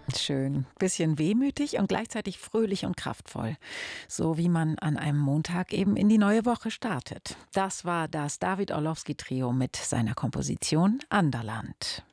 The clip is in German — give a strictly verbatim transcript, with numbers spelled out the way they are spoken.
Schön. Bisschen wehmütig und gleichzeitig fröhlich und kraftvoll. So wie man an einem Montag eben in die neue Woche startet. Das war das David Orlowski Trio mit seiner Komposition Anderland.